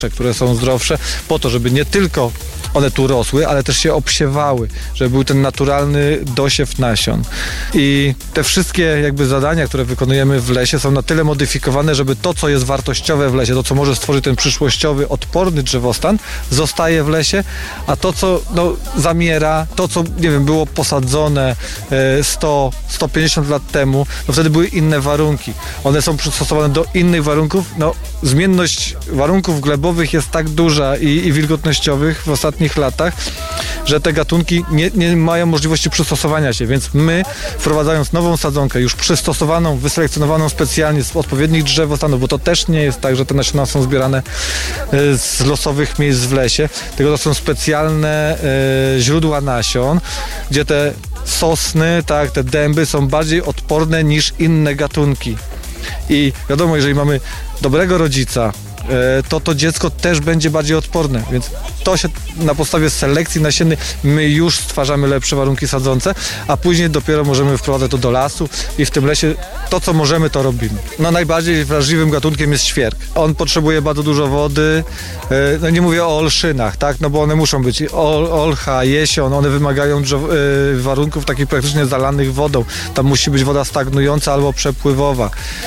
które są zdrowsze, po to, żeby nie tylko one tu rosły, ale też się obsiewały, żeby był ten naturalny dosiew nasion. I te wszystkie jakby zadania, które wykonujemy w lesie, są na tyle modyfikowane, żeby to, co jest wartościowe w lesie, to, co może stworzyć ten przyszłościowy, odporny drzewostan, zostaje w lesie, a to, co zamiera, to, co, nie wiem, było posadzone 100-150 lat temu, no wtedy były inne warunki. One są przystosowane do innych warunków. Zmienność warunków glebowych jest tak duża i wilgotnościowych w ostatnich latach, że te gatunki nie mają możliwości przystosowania się, więc my, wprowadzając nową sadzonkę, już przystosowaną, wyselekcjonowaną specjalnie z odpowiednich drzewostanów, bo to też nie jest tak, że te nasiona są zbierane z losowych miejsc w lesie, tylko to są specjalne źródła nasion, gdzie te sosny, tak, te dęby są bardziej odporne niż inne gatunki. I wiadomo, jeżeli mamy dobrego rodzica, to dziecko też będzie bardziej odporne, więc to się na podstawie selekcji nasiennej my już stwarzamy lepsze warunki sadzące, a później dopiero możemy wprowadzać to do lasu i w tym lesie to, co możemy, to robimy. Najbardziej wrażliwym gatunkiem jest świerk. On potrzebuje bardzo dużo wody, nie mówię o olszynach, tak, bo one muszą być olcha, jesion, one wymagają warunków takich praktycznie zalanych wodą. Tam musi być woda stagnująca albo przepływowa.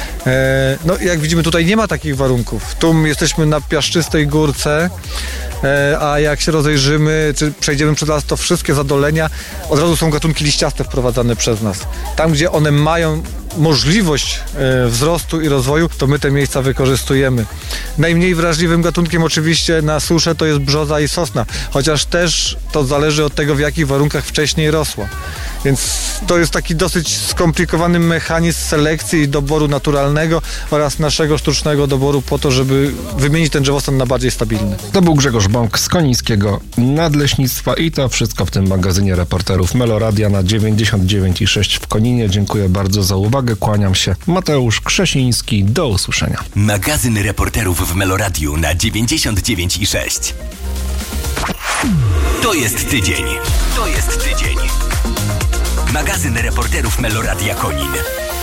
Jak widzimy, tutaj nie ma takich warunków. Tu jesteśmy na piaszczystej górce, a jak się rozejrzymy, czy przejdziemy przez las, to wszystkie zadolenia od razu są gatunki liściaste wprowadzane przez nas. Tam, gdzie one mają możliwość wzrostu i rozwoju, to my te miejsca wykorzystujemy. Najmniej wrażliwym gatunkiem oczywiście na suszę to jest brzoza i sosna, chociaż też to zależy od tego, w jakich warunkach wcześniej rosła. Więc to jest taki dosyć skomplikowany mechanizm selekcji i doboru naturalnego oraz naszego sztucznego doboru po to, żeby wymienić ten drzewostan na bardziej stabilny. To był Grzegorz Bąk z Konińskiego Nadleśnictwa i to wszystko w tym magazynie reporterów Meloradia na 99,6 w Koninie. Dziękuję bardzo za uwagę. Kłaniam się. Mateusz Krzesiński. Do usłyszenia. Magazyn reporterów w Meloradiu na 99,6. To jest tydzień. Magazyn reporterów Meloradia Konin.